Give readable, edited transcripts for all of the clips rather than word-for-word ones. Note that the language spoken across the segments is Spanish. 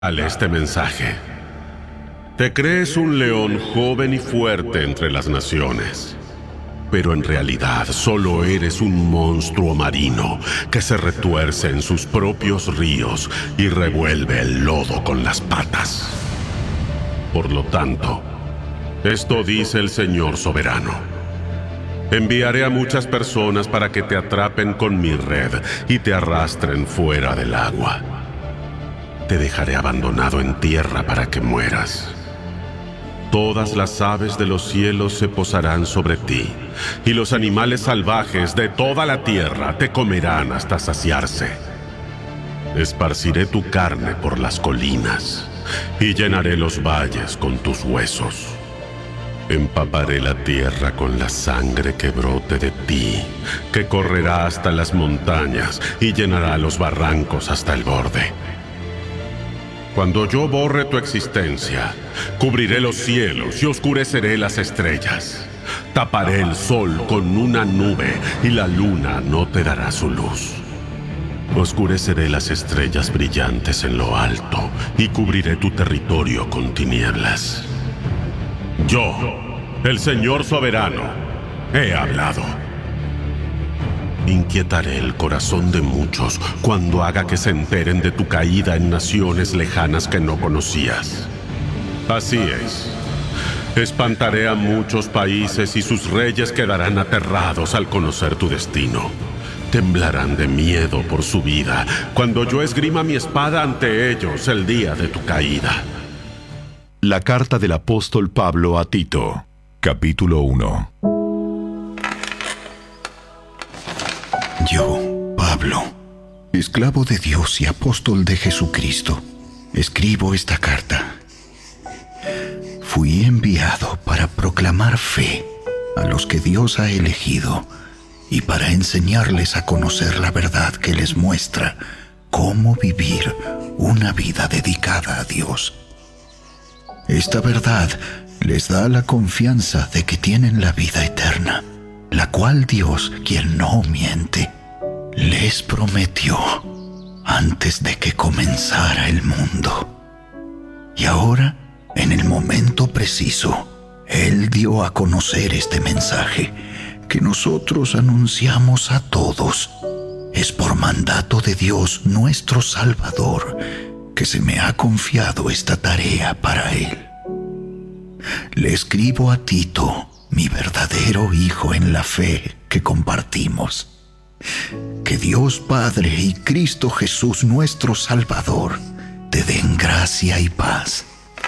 Este mensaje. Te crees un león joven y fuerte entre las naciones, pero en realidad solo eres un monstruo marino que se retuerce en sus propios ríos y revuelve el lodo con las patas. Por lo tanto, esto dice el Señor soberano: enviaré a muchas personas para que te atrapen con mi red y te arrastren fuera del agua. Te dejaré abandonado en tierra para que mueras. Todas las aves de los cielos se posarán sobre ti, y los animales salvajes de toda la tierra te comerán hasta saciarse. Esparciré tu carne por las colinas, y llenaré los valles con tus huesos. Empaparé la tierra con la sangre que brote de ti, que correrá hasta las montañas y llenará los barrancos hasta el borde. Cuando yo borre tu existencia, cubriré los cielos y oscureceré las estrellas. Taparé el sol con una nube y la luna no te dará su luz. Oscureceré las estrellas brillantes en lo alto y cubriré tu territorio con tinieblas. Yo, el Señor soberano, he hablado. Inquietaré el corazón de muchos cuando haga que se enteren de tu caída en naciones lejanas que no conocías. Así es. Espantaré a muchos países y sus reyes quedarán aterrados al conocer tu destino. Temblarán de miedo por su vida cuando yo esgrima mi espada ante ellos el día de tu caída. La carta del apóstol Pablo a Tito, capítulo 1. Yo, Pablo, esclavo de Dios y apóstol de Jesucristo, escribo esta carta. Fui enviado para proclamar fe a los que Dios ha elegido y para enseñarles a conocer la verdad que les muestra cómo vivir una vida dedicada a Dios. Esta verdad les da la confianza de que tienen la vida eterna, la cual Dios, quien no miente, les prometió antes de que comenzara el mundo. Y ahora, en el momento preciso, Él dio a conocer este mensaje que nosotros anunciamos a todos. Es por mandato de Dios, nuestro Salvador, que se me ha confiado esta tarea para Él. Le escribo a Tito, mi verdadero hijo en la fe que compartimos. Que Dios Padre y Cristo Jesús nuestro Salvador te den gracia y paz.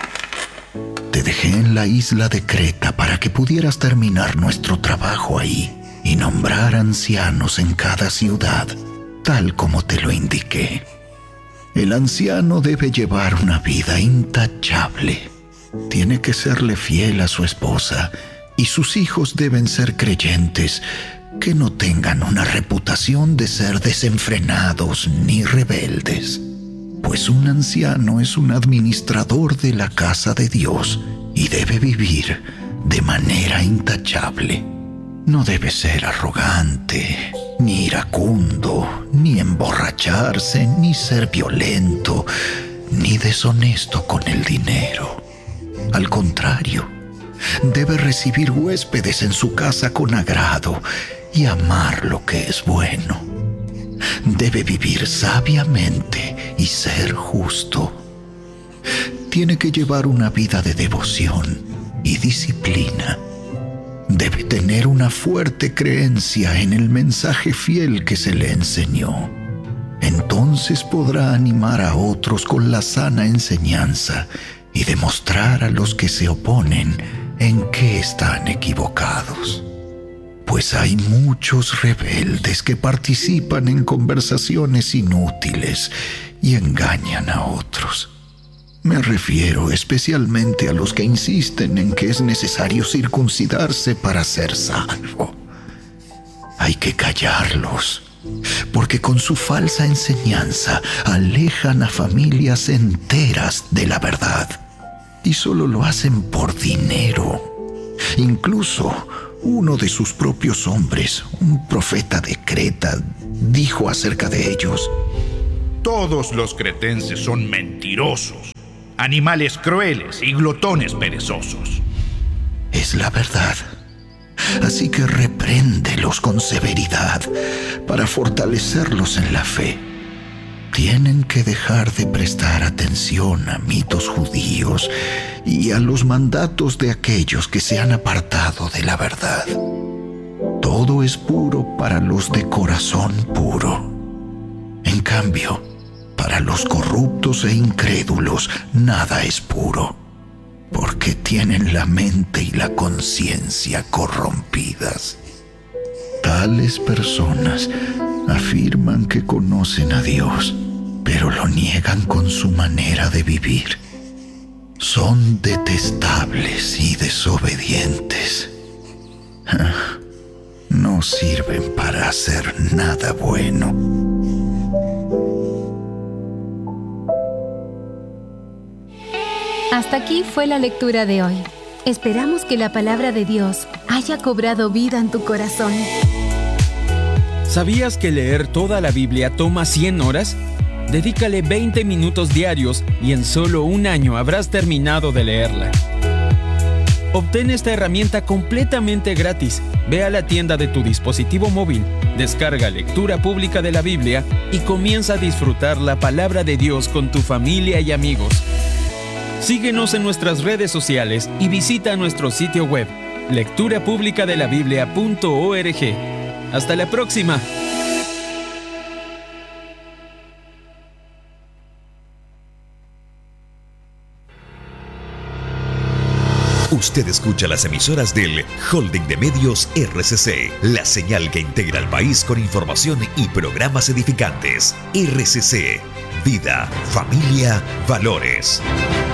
Te dejé en la isla de Creta para que pudieras terminar nuestro trabajo ahí y nombrar ancianos en cada ciudad, tal como te lo indiqué. El anciano debe llevar una vida intachable. Tiene que serle fiel a su esposa y sus hijos deben ser creyentes, que no tengan una reputación de ser desenfrenados ni rebeldes. Pues un anciano es un administrador de la casa de Dios y debe vivir de manera intachable. No debe ser arrogante, ni iracundo, ni emborracharse, ni ser violento, ni deshonesto con el dinero. Al contrario, debe recibir huéspedes en su casa con agrado y amar lo que es bueno. Debe vivir sabiamente y ser justo. Tiene que llevar una vida de devoción y disciplina. Debe tener una fuerte creencia en el mensaje fiel que se le enseñó. Entonces podrá animar a otros con la sana enseñanza y demostrar a los que se oponen en qué están equivocados. Pues hay muchos rebeldes que participan en conversaciones inútiles y engañan a otros. Me refiero especialmente a los que insisten en que es necesario circuncidarse para ser salvo. Hay que callarlos, porque con su falsa enseñanza alejan a familias enteras de la verdad y solo lo hacen por dinero. Incluso uno de sus propios hombres, un profeta de Creta, dijo acerca de ellos: Todos los cretenses son mentirosos, animales crueles y glotones perezosos. Es la verdad. Así que repréndelos con severidad para fortalecerlos en la fe. Tienen que dejar de prestar atención a mitos judíos y a los mandatos de aquellos que se han apartado de la verdad. Todo es puro para los de corazón puro. En cambio, para los corruptos e incrédulos, nada es puro, porque tienen la mente y la conciencia corrompidas. Tales personas afirman que conocen a Dios, pero lo niegan con su manera de vivir. Son detestables y desobedientes. No sirven para hacer nada bueno. Hasta aquí fue la lectura de hoy. Esperamos que la palabra de Dios haya cobrado vida en tu corazón. ¿Sabías que leer toda la Biblia toma 100 horas? Dedícale 20 minutos diarios y en solo un año habrás terminado de leerla. Obtén esta herramienta completamente gratis. Ve a la tienda de tu dispositivo móvil, descarga Lectura Pública de la Biblia y comienza a disfrutar la palabra de Dios con tu familia y amigos. Síguenos en nuestras redes sociales y visita nuestro sitio web, lecturapublicadelabiblia.org. ¡Hasta la próxima! Usted escucha las emisoras del Holding de Medios RCC, la señal que integra al país con información y programas edificantes. RCC, vida, familia, valores.